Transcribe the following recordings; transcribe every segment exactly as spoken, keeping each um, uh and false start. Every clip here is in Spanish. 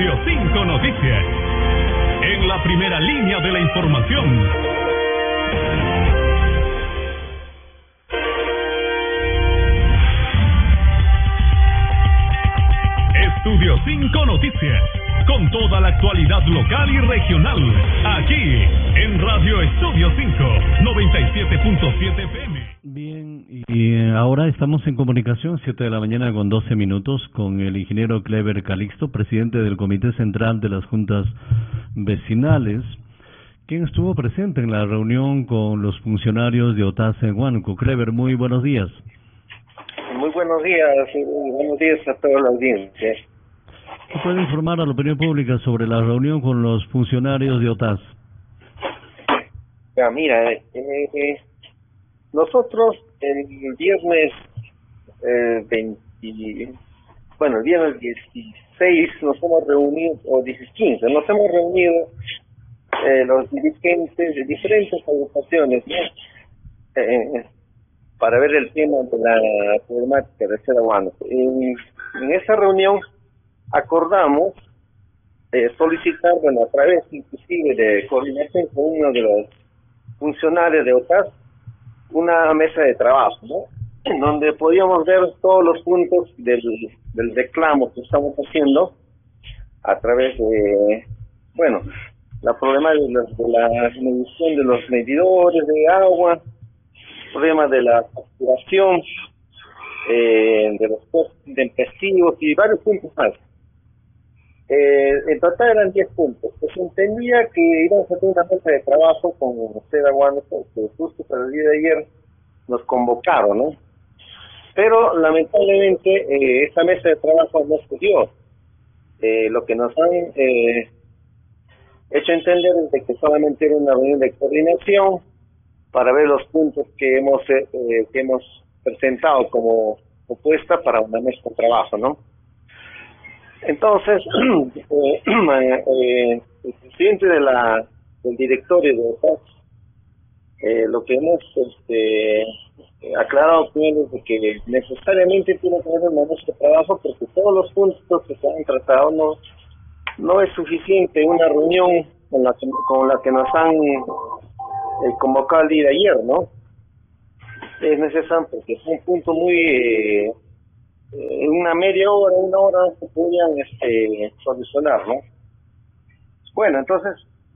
Estudio cinco Noticias. En la primera línea de la información. Estudio cinco Noticias. Con toda la actualidad local y regional. Aquí, en Radio Estudio cinco, noventa y siete punto siete F M. Bien, y ahora estamos en comunicación, siete de la mañana con doce minutos, con el ingeniero Clever Calixto, presidente del Comité Central de las Juntas Vecinales, quien estuvo presente en la reunión con los funcionarios de OTAS en Huánuco. Clever, muy buenos días. Muy buenos días, y buenos días a toda la audiencia. ¿Qué puede informar a la opinión pública sobre la reunión con los funcionarios de OTAS? Ya, mira, eh, eh, nosotros el viernes eh, veinte, bueno, el viernes dieciséis nos hemos reunido, o quince, nos hemos reunido eh, los dirigentes de diferentes agrupaciones, ¿no? eh, para ver el tema de la problemática de Cerro Huánuco. En, en esa reunión acordamos eh, solicitar, bueno, a través inclusive de coordinación con uno de los funcionarios de OTAS, una mesa de trabajo, ¿no? Donde podíamos ver todos los puntos del, del reclamo que estamos haciendo a través de, bueno, la problema de, los, de la medición de los medidores de agua, problema de la facturación, eh, de los costos intempestivos y varios puntos más. Eh, en total eran diez puntos. Pues entendía que íbamos a hacer una mesa de trabajo con Cerro Huánuco, que justo para el día de ayer nos convocaron, ¿no? Pero lamentablemente eh, esta mesa de trabajo no se dio. Eh, lo que nos han eh, hecho entender es de que solamente era una reunión de coordinación para ver los puntos que hemos eh, que hemos presentado como propuesta para una mesa de trabajo, ¿no? Entonces, eh, eh, el presidente de la del directorio de OTAS, eh, lo que hemos este, aclarado con él es de que necesariamente tiene que haber una mesa de trabajo, porque todos los puntos que se han tratado no no es suficiente una reunión con la que, con la que nos han eh, convocado el día de ayer, ¿no? Es necesario, porque es un punto muy eh, en una media hora, una hora se podrían este, solucionar, ¿no? Bueno, entonces,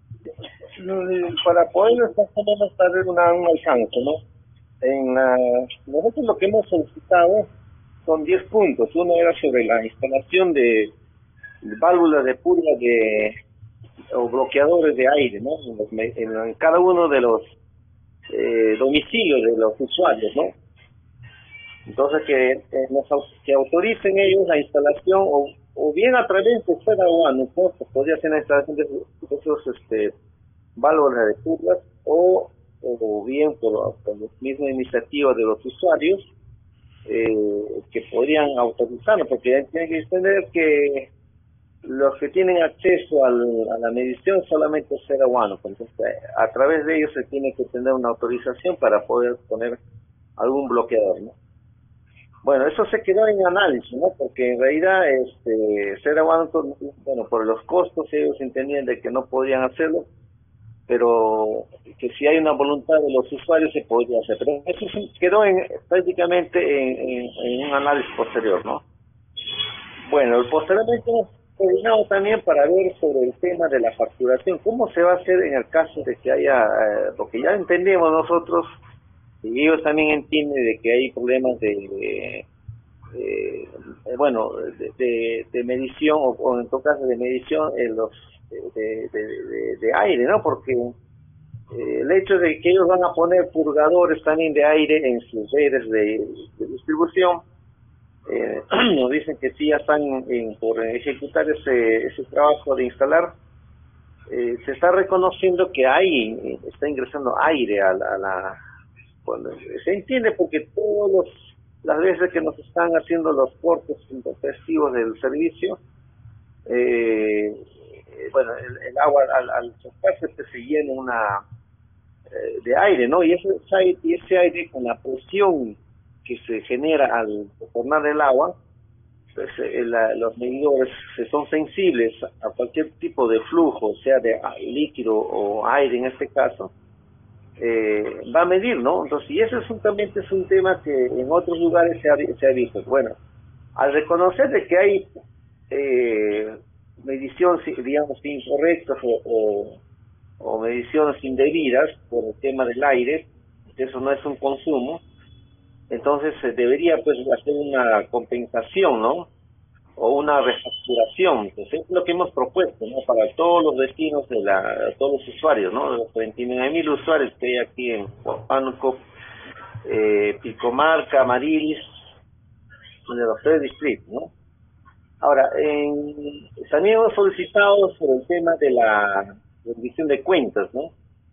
para poder más o menos dar una, un alcance, ¿no? En la, nosotros lo que hemos solicitado son diez puntos. Uno era sobre la instalación de, de válvulas de purga de o bloqueadores de aire, ¿no? En, los, en, en cada uno de los eh, domicilios de los usuarios, ¿no? Entonces que, eh, nos, que autoricen ellos la instalación o, o bien a través de Cerro Huánuco, pues podría ser la instalación de esos este, válvulas de purgas o, o bien por, por la misma iniciativa de los usuarios eh, que podrían autorizarlo, porque tienen que entender que los que tienen acceso al, a la medición solamente es Cerro Huánuco, entonces a través de ellos se tiene que tener una autorización para poder poner algún bloqueador, ¿no? Bueno, eso se quedó en análisis, ¿no? Porque en realidad, este, Cerro Huánuco, bueno, por los costos ellos entendían de que no podían hacerlo, pero que si hay una voluntad de los usuarios se podría hacer. Pero eso sí quedó en, prácticamente en, en, en un análisis posterior, ¿no? Bueno, posteriormente hemos coordinado también para ver sobre el tema de la facturación. ¿Cómo se va a hacer en el caso de que haya, eh, porque ya entendemos nosotros, y ellos también entienden de que hay problemas de, de, de bueno, de, de, de medición, o, o en todo caso de medición en los de, de, de, de aire, ¿no? Porque eh, el hecho de que ellos van a poner purgadores también de aire en sus redes de, de distribución, eh, nos dicen que sí ya están en, por ejecutar ese, ese trabajo de instalar. Eh, se está reconociendo que hay, está ingresando aire a la, a la Bueno, se entiende porque todas las veces que nos están haciendo los cortes intempestivos del servicio, eh, bueno, el, el agua al, al chocarse se llena una eh, de aire, ¿no? Y ese, y ese aire con la presión que se genera al tornar el agua, pues, eh, la, los medidores son sensibles a cualquier tipo de flujo, sea de líquido o aire en este caso, eh, va a medir, ¿no? Entonces, y eso es un, también es un tema que en otros lugares se ha, se ha visto. Bueno, al reconocer de que hay eh, mediciones, digamos, incorrectas o, o, o mediciones indebidas por el tema del aire, eso no es un consumo, entonces se debería pues hacer una compensación, ¿no? O una refacturación. Entonces es lo que hemos propuesto, ¿no? Para todos los destinos de la, todos los usuarios, ¿no? Los veintinueve mil usuarios que hay aquí en Huánuco, eh, Pilcomaca, Marilis, de los tres distritos, ¿no? Ahora, en, también hemos solicitado sobre el tema de la rendición de cuentas, ¿no?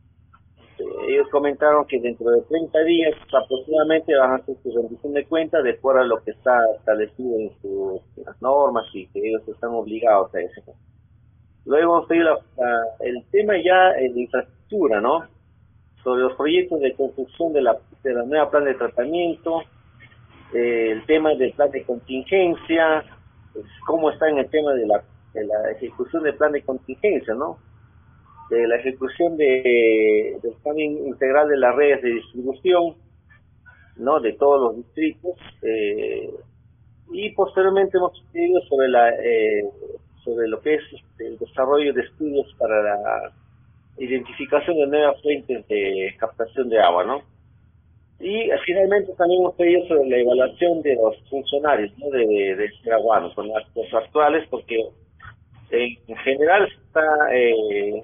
Ellos comentaron que dentro de treinta días aproximadamente van a hacer su rendición de cuentas de acuerdo a lo que está establecido en sus en las normas y que ellos están obligados a eso. Luego vamos a ir a, a el tema ya de infraestructura, ¿no? Sobre los proyectos de construcción de la, de la nueva plan de tratamiento, eh, el tema del plan de contingencia, pues, cómo está en el tema de la, de la ejecución del plan de contingencia, ¿no? De la ejecución de, del plan integral de las redes de distribución, ¿no? De todos los distritos, eh, y posteriormente hemos pedido sobre la eh, sobre lo que es el desarrollo de estudios para la identificación de nuevas fuentes de captación de agua, ¿no? Y eh, finalmente también hemos pedido sobre la evaluación de los funcionarios, ¿no? De, de, de Seraguano, con los actuales, porque eh, en general está eh,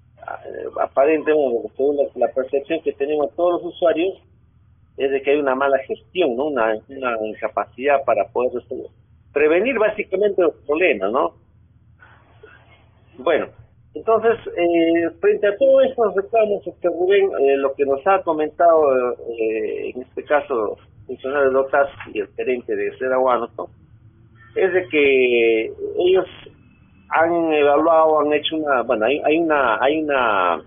aparentemente, según la, la percepción que tenemos todos los usuarios, es de que hay una mala gestión, ¿no? Una, una incapacidad para poder resolver, prevenir básicamente los problemas, ¿no? Bueno, entonces, eh, frente a todos estos reclamos, este Rubén, eh, lo que nos ha comentado, eh, en este caso, el funcionario de OTAS y el gerente de Seraguano, ¿no? Es de que ellos han evaluado, han hecho una, bueno, hay, hay una, hay una,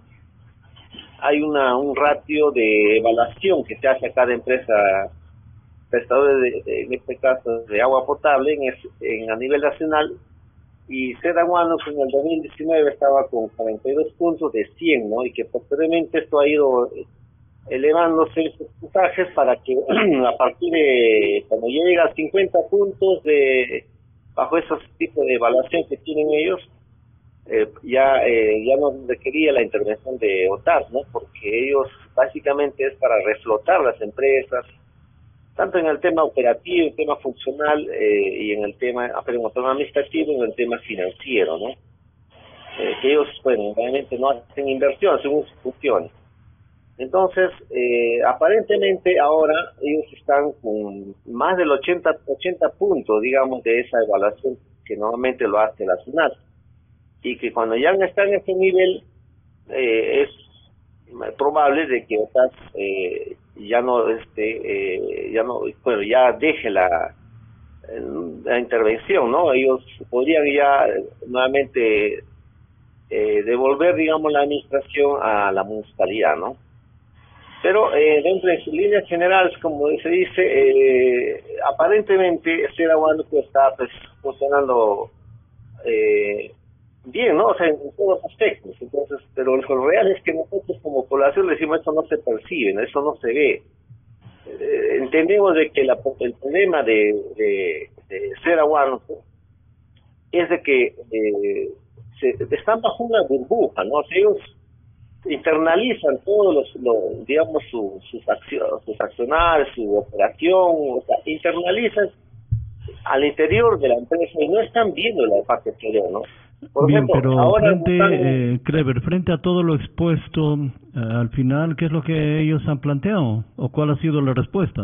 hay una, un ratio de evaluación que se hace a cada empresa prestadora de, de, en este caso de agua potable en, en a nivel nacional, y Seraguano en el dos mil diecinueve estaba con cuarenta y dos puntos de cien, ¿no? Y que posteriormente esto ha ido elevándose esos puntajes para que a partir de cuando llega a cincuenta puntos de bajo esos tipos de evaluación que tienen ellos, eh, ya eh, ya no requería la intervención de OTAS, ¿no? Porque ellos básicamente es para reflotar las empresas, tanto en el tema operativo, en el tema funcional, eh, y en el tema, pero en el tema administrativo, en el tema financiero, ¿no? Eh, que ellos, bueno, realmente no hacen inversión, según sus funciones. Entonces, eh, aparentemente ahora ellos están con más del ochenta puntos, digamos, de esa evaluación que normalmente lo hace la SUNAT. Y que cuando ya están en ese nivel, eh, es probable de que OTAS eh, ya no, este, eh, ya no, bueno, ya deje la, la intervención, ¿no? Ellos podrían ya nuevamente eh, devolver, digamos, la administración a la municipalidad, ¿no? Pero eh, dentro de sus líneas generales, como se dice, eh, aparentemente Seraguano está pues, funcionando eh, bien, ¿no? O sea, en todos los aspectos. Entonces, pero lo real es que nosotros como población le decimos eso no se percibe, ¿no? Eso no se ve. Eh, entendemos de que la, el problema de, de, de Seraguano es de que eh, se, están bajo una burbuja, ¿no? O sea, ellos internalizan todos los, los digamos, su, sus acciones, sus accionarios, su operación, o sea, internalizan al interior de la empresa y no están viendo la parte exterior, ¿no? Por Bien, ejemplo, pero ahora frente, están... eh, Kleber, frente a todo lo expuesto, eh, al final, ¿qué es lo que ellos han planteado? ¿O cuál ha sido la respuesta?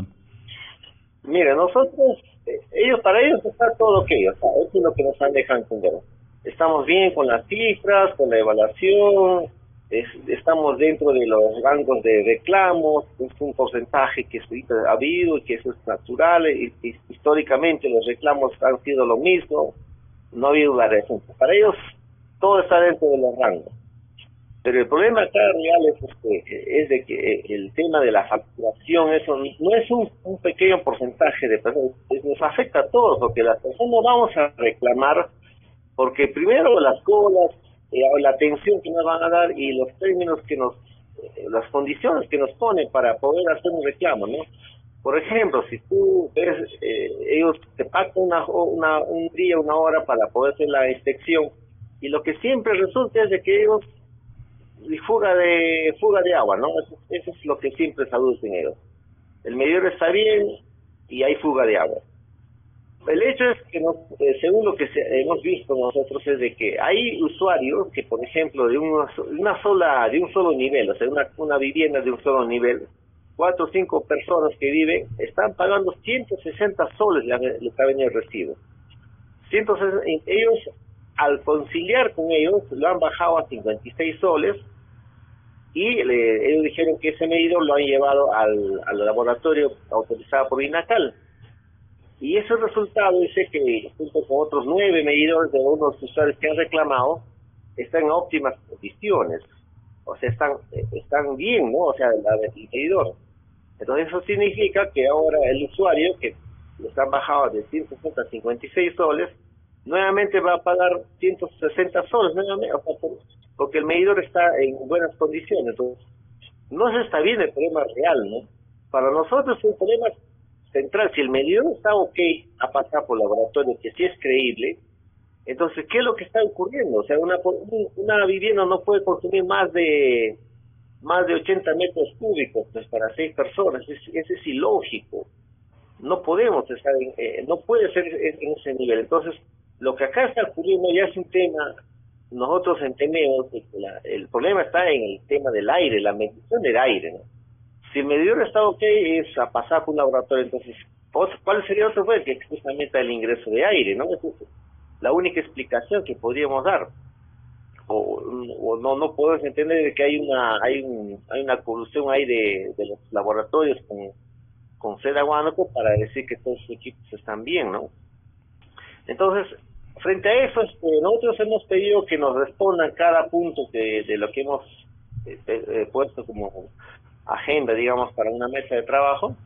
Mira, nosotros, eh, ellos para ellos está todo ok, o sea, eso es lo que nos han dejado entender. Estamos bien con las cifras, con la evaluación, es, estamos dentro de los rangos de reclamos, es un porcentaje que ha habido y que eso es natural, y, y históricamente los reclamos han sido lo mismo, no ha habido variación. Para ellos todo está dentro de los rangos. Pero el problema acá real es, este, es de que el tema de la facturación, eso no es un, un pequeño porcentaje de personas, nos afecta a todos, porque las personas no vamos a reclamar, porque primero las colas, eh, la atención que nos van a dar y los términos que nos, eh, las condiciones que nos ponen para poder hacer un reclamo, ¿no? Por ejemplo, si tú ves, eh, ellos te pactan una, una, un día, una hora para poder hacer la inspección, y lo que siempre resulta es de que ellos y fuga de fuga de agua, ¿no? Eso, eso es lo que siempre saludan ellos. El medidor está bien y hay fuga de agua. El hecho es que, nos, eh, según lo que se, hemos visto nosotros, es de que hay usuarios que, por ejemplo, de una, una sola de un solo nivel, o sea, una, una vivienda de un solo nivel, cuatro o cinco personas que viven, están pagando ciento sesenta soles lo que ha venido el recibo. ciento sesenta, ellos, al conciliar con ellos, lo han bajado a cincuenta y seis soles, y le, ellos dijeron que ese medidor lo han llevado al, al laboratorio autorizado por INACAL. Y ese resultado dice que, junto con otros nueve medidores de unos usuarios que han reclamado, están en óptimas condiciones. O sea, están están bien, ¿no? O sea, el, el medidor. Entonces eso significa que ahora el usuario, que les han bajado de ciento sesenta a cincuenta y seis soles, nuevamente va a pagar ciento sesenta soles, nuevamente, o sea, porque el medidor está en buenas condiciones. Entonces, no se está bien el problema real, ¿no? Para nosotros es un problema central. Si el medidor está ok a pasar por laboratorio, que sí es creíble, entonces, ¿qué es lo que está ocurriendo? O sea, una una vivienda no puede consumir más de más de ochenta metros cúbicos, pues, para seis personas. Es, eso es ilógico. No podemos estar en, eh, no puede ser en ese nivel. Entonces, lo que acá está ocurriendo ya es un tema, nosotros entendemos que la, el problema está en el tema del aire, la medición del aire, ¿no? Si el medidor está ok, es a pasar por un laboratorio. Entonces, ¿cuál sería otro? Pues que justamente el ingreso de aire, ¿no? Es la única explicación que podríamos dar. O, o no no podemos entender que hay una hay un, hay una corrupción ahí de, de los laboratorios con con Seda Huánuco para decir que todos sus equipos están bien, ¿no? Entonces, frente a eso, este, nosotros hemos pedido que nos respondan cada punto de, de lo que hemos eh, eh, puesto como agenda, digamos, para una mesa de trabajo,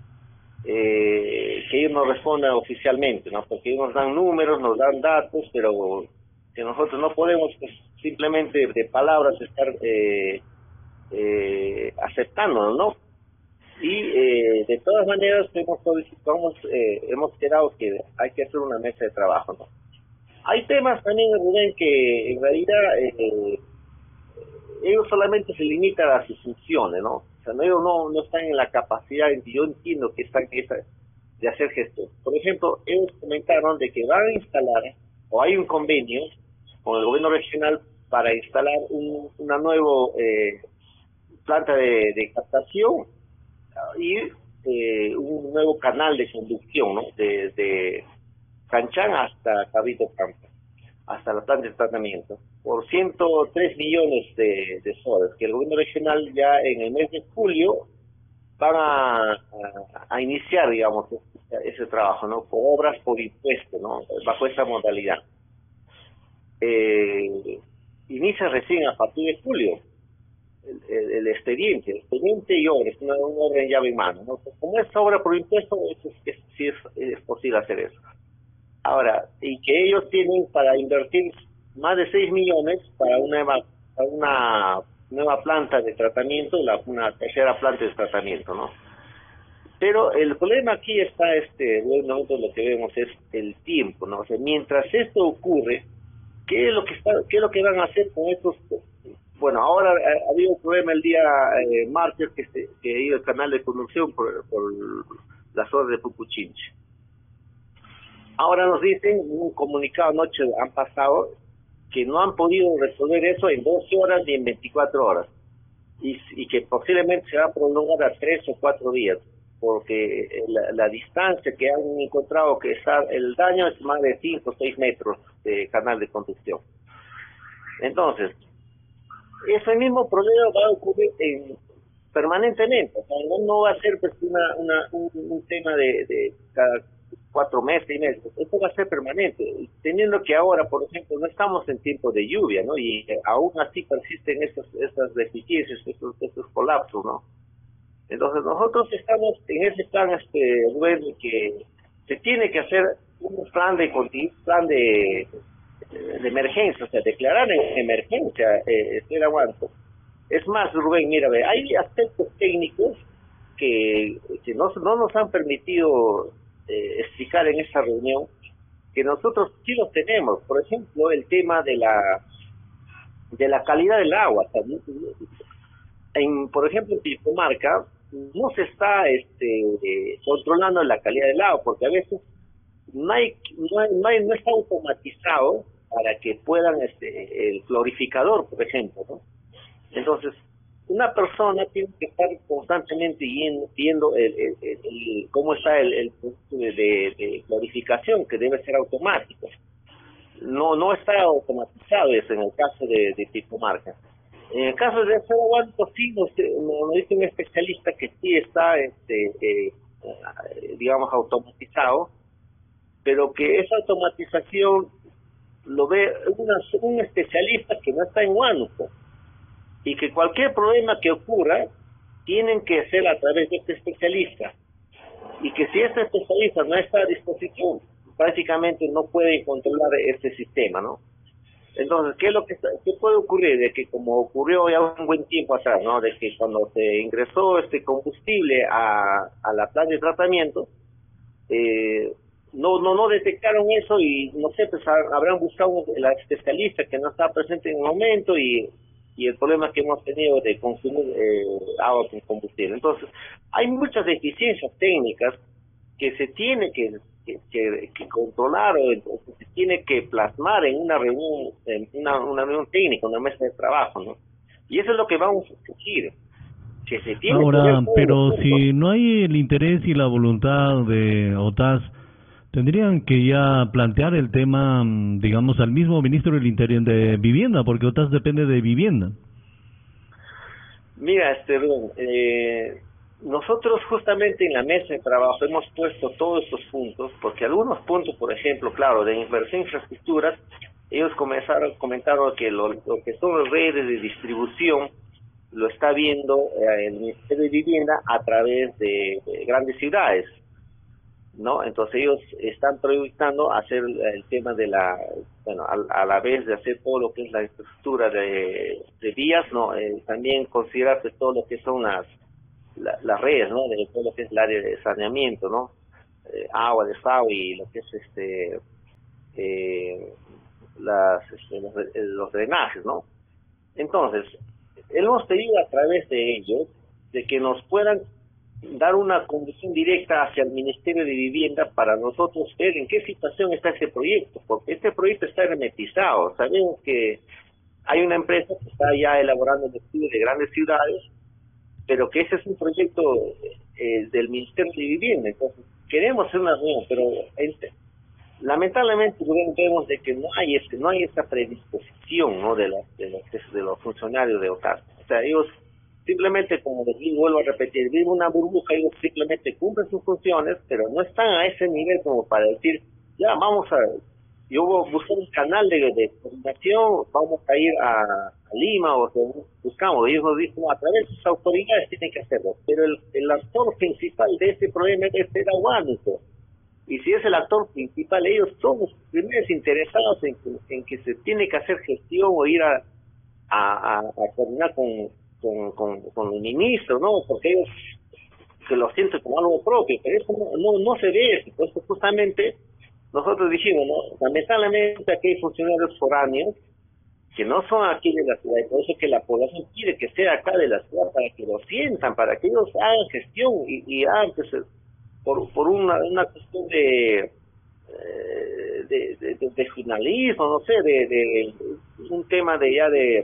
eh, que ellos nos respondan oficialmente, ¿no? Porque ellos nos dan números, nos dan datos, pero que nosotros no podemos, pues, simplemente de palabras estar eh, eh, aceptándonos, ¿no? Y eh, de todas maneras hemos hemos, eh, hemos quedado que hay que hacer una mesa de trabajo, ¿no? Hay temas también, Rubén, que en realidad eh, ellos solamente se limitan a sus funciones, ¿no? O sea, no, ellos no, no están en la capacidad, yo entiendo que están esa, de hacer gestión. Por ejemplo, ellos comentaron de que van a instalar, o hay un convenio con el gobierno regional para instalar un, una nueva eh, planta de, de captación y eh, un nuevo canal de conducción, ¿no? Desde Canchán hasta Cabrito Campo, hasta la planta de tratamiento, por ciento tres millones de, de soles, que el gobierno regional ya en el mes de julio van a, a, a iniciar, digamos, ese, ese trabajo, ¿no? Por obras por impuesto, ¿no? Bajo esa modalidad. Eh, inicia recién a partir de julio el, el, el expediente, el expediente y obra, es una, una obra en llave en mano, ¿no? Pues como es obra por impuesto, es, es, es, sí es, es posible hacer eso. Ahora, y que ellos tienen para invertir más de seis millones para una, para una nueva planta de tratamiento, la, una tercera planta de tratamiento, ¿no? Pero el problema aquí está, este, nosotros lo que vemos es el tiempo, ¿no? O sea, mientras esto ocurre, ¿qué es lo que está, qué es lo que van a hacer con estos? Bueno, ahora ha habido un problema el día eh, martes que se, que ha ido el canal de conducción por, por las horas de Pupuchinche. Ahora nos dicen, un comunicado anoche han pasado, que no han podido resolver eso en doce horas ni en veinticuatro horas. Y, y que posiblemente se va a prolongar a tres o cuatro días, porque la, la distancia que han encontrado que está, el daño es más de cinco o seis metros de canal de conducción. Entonces, ese mismo problema va a ocurrir en, permanentemente. O sea, no, no va a ser pues una, una un, un tema de, de cada cuatro meses, seis meses. Esto va a ser permanente, teniendo que ahora, por ejemplo, no estamos en tiempo de lluvia, ¿no? Y aún así persisten estas estas deficiencias, estos, estos colapsos, ¿no? Entonces nosotros estamos en ese plan, este, Rubén, que se tiene que hacer un plan de un plan de, de emergencia, o sea, declarar en emergencia eh, este aguanto. Es más, Rubén, mira, ve, hay aspectos técnicos que, que no, no nos han permitido eh, explicar en esta reunión, que nosotros sí los tenemos. Por ejemplo, el tema de la de la calidad del agua. También, en, por ejemplo, en Pilcomarca no se está este, eh, controlando la calidad del agua, porque a veces no hay no, hay, no, hay, no está automatizado para que puedan este el clorificador, por ejemplo, ¿no? Entonces, una persona tiene que estar constantemente viendo, viendo el, el, el, el, cómo está el, el proceso de, de, de clorificación, que debe ser automático. No no está automatizado eso en el caso de, de Pilcomarca. En el caso de Cerro Aguanto, sí nos, nos dice un especialista que sí está, este, eh, digamos, automatizado, pero que esa automatización lo ve una, un especialista que no está en Huánuco, y que cualquier problema que ocurra tienen que ser a través de este especialista, y que si este especialista no está a disposición, prácticamente no puede controlar este sistema, ¿no? Entonces, ¿qué es lo que está, qué puede ocurrir? De que como ocurrió ya un buen tiempo atrás, ¿no? De que cuando se ingresó este combustible a, a la planta de tratamiento, eh, no no no detectaron eso, y no sé, pues habrán buscado la especialista que no estaba presente en el momento, y y el problema que hemos tenido de consumir eh, agua con combustible. Entonces, hay muchas deficiencias técnicas que se tiene que, que, que, que controlar, o entonces se tiene que plasmar en una reunión, en una, una reunión técnica, una mesa de trabajo, ¿no? Y eso es lo que vamos a exigir. Que se tiene Ahora, que pero si no hay el interés y la voluntad de OTAS, tendrían que ya plantear el tema, digamos, al mismo ministro del Interior de Vivienda, porque OTAS depende de vivienda. Mira, este, eh, nosotros justamente en la mesa de trabajo hemos puesto todos estos puntos, porque algunos puntos, por ejemplo, claro, de inversión en infraestructuras, ellos comenzaron, comentaron que lo, lo que son las redes de distribución lo está viendo eh, el Ministerio de Vivienda a través de, de grandes ciudades, ¿no? Entonces ellos están proyectando hacer el tema de la, bueno, a, a la vez de hacer todo lo que es la infraestructura de, de vías, ¿no? Eh, también considerar pues, todo lo que son las la, las redes, ¿no? De todo lo que es el área de saneamiento, ¿no? Eh, agua, desagüe y lo que es este eh, las este, los, los drenajes, ¿no? Entonces, hemos pedido a través de ellos de que nos puedan dar una conducción directa hacia el Ministerio de Vivienda para nosotros ver en qué situación está ese proyecto, porque este proyecto está hermetizado. Sabemos que hay una empresa que está ya elaborando el estudio de grandes ciudades, pero que ese es un proyecto eh, del Ministerio de Vivienda. Entonces, queremos hacer una reunión, pero este, lamentablemente vemos de que no hay este, no hay esa predisposición, ¿no? de los de los, de los funcionarios de OTAS. O sea, ellos simplemente, como les digo, vuelvo a repetir, viven una burbuja, ellos simplemente cumplen sus funciones, pero no están a ese nivel como para decir, ya vamos a, yo voy a buscar un canal de, de coordinación, vamos a ir a, a Lima, o sea, buscamos, ellos nos dicen, no, a través de sus autoridades tienen que hacerlo, pero el, el actor principal de este problema es el Huánuco, y si es el actor principal, ellos son los primeros interesados en que, en que se tiene que hacer gestión o ir a, a, a, a coordinar con Con, con, con el ministro, ¿no? Porque ellos se lo sienten como algo propio, pero eso no, no, no se ve. Entonces, justamente, nosotros dijimos, ¿no? Lamentablemente aquí hay funcionarios foráneos que no son aquí de la ciudad, y por eso que la población quiere que sea acá de la ciudad, para que lo sientan, para que ellos hagan gestión y, y hagan, pues, por, por una, una cuestión de de, de, de, de finalismo, no sé, de, de un tema de ya de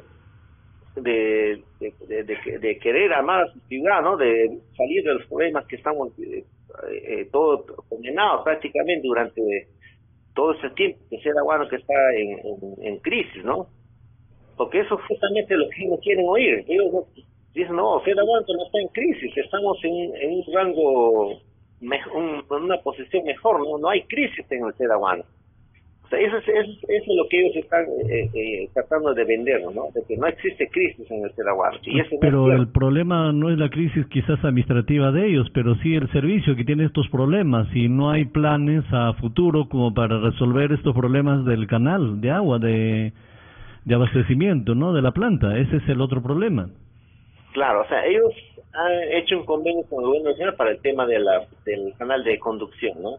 De, de, de, de, de querer amar a su ciudad, ¿no? De salir de los problemas que estamos eh, eh, todos condenados prácticamente durante todo ese tiempo que Cerro Aguanto que está en, en, en crisis, ¿no? Porque eso es justamente lo que no quieren oír. Ellos dicen, no, Cerro Aguanto no está en crisis, estamos en, en un rango me, un, una posición mejor, no no hay crisis en el Seraguano. O sea, eso es, eso, es, eso es lo que ellos están eh, eh, tratando de vendernos, ¿no? De que no existe crisis en el Seraguano. Y eso pero no es el problema no es la crisis quizás administrativa de ellos, pero sí el servicio que tiene estos problemas, y no hay planes a futuro como para resolver estos problemas del canal de agua, de, de abastecimiento, ¿no? De la planta. Ese es el otro problema. Claro, o sea, ellos han hecho un convenio con el gobierno nacional para el tema de la, del canal de conducción, ¿no?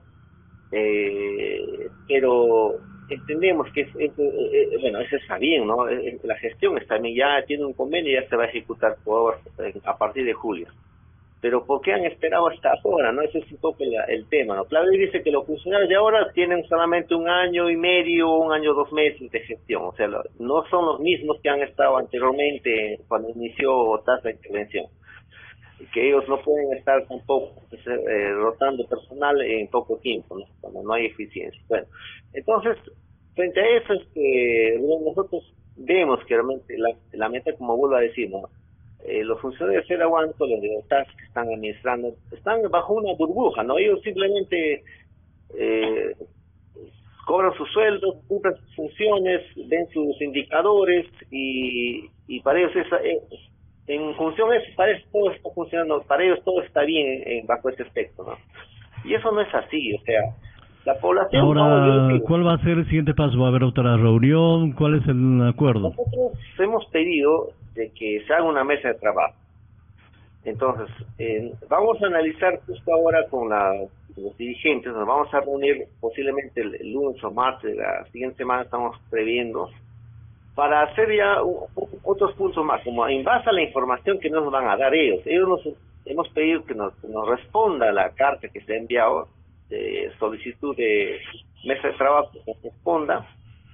Eh, pero entendemos que es, es, es, bueno, eso está bien, ¿no? La gestión está bien, ya tiene un convenio y ya se va a ejecutar por, a partir de julio. Pero ¿por qué han esperado hasta ahora, no? Ese es un poco el, el tema, ¿no? Claudio dice que los funcionarios de ahora tienen solamente un año y medio, un año, dos meses de gestión, o sea, lo, no son los mismos que han estado anteriormente cuando inició tasa de intervención. Que ellos no pueden estar tampoco eh, rotando personal en poco tiempo, ¿no? Cuando no hay eficiencia. Bueno, entonces, frente a eso es que nosotros vemos que realmente la, la meta, como vuelvo a decir, ¿no? Eh, los funcionarios del aguanto, los de OTAS que están administrando, están bajo una burbuja, ¿no? Ellos simplemente eh, cobran sus sueldos, cumplen sus funciones, ven sus indicadores y, y para ellos esa es... En función de eso, para ellos todo está funcionando, para ellos todo está bien en, bajo ese aspecto, ¿no? Y eso no es así, o sea, la población... Ahora, no, ¿cuál va a ser el siguiente paso? ¿Va a haber otra reunión? ¿Cuál es el acuerdo? Nosotros hemos pedido de que se haga una mesa de trabajo. Entonces, eh, vamos a analizar justo ahora con la, los dirigentes, nos vamos a reunir posiblemente el, el lunes o martes de la siguiente semana, estamos previendo, para hacer ya uh, otros puntos más, como en base a la información que nos van a dar ellos. Ellos nos hemos pedido que nos, nos responda la carta que se ha enviado de solicitud de mesa de trabajo, que nos responda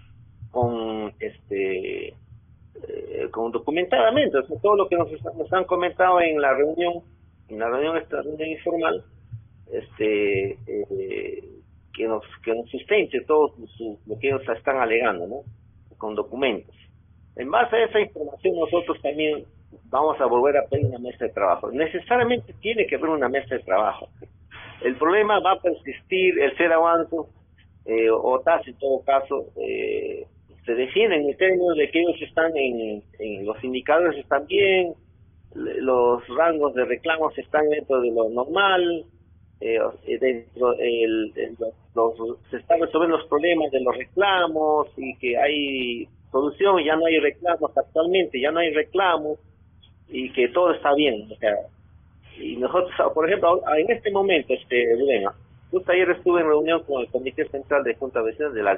con este eh, con documentadamente, o sea, todo lo que nos, nos han comentado en la reunión, en la reunión esta reunión informal, este eh, que nos que nos sustente todo su, lo que ellos están alegando, ¿no? Con documentos. En base a esa información nosotros también vamos a volver a pedir una mesa de trabajo. Necesariamente tiene que haber una mesa de trabajo. El problema va a persistir, el Seraguano, eh, o T A S en todo caso, eh, se defienden en términos de que ellos están en, en los indicadores están bien, los rangos de reclamos están dentro de lo normal, eh, dentro el, el, los, los, se están resolviendo los problemas de los reclamos y que hay solución, ya no hay reclamos actualmente, ya no hay reclamos y que todo está bien, o sea, y nosotros, por ejemplo, en este momento, este, bueno, justo ayer estuve en reunión con el Comité Central de Junta Vecinal de la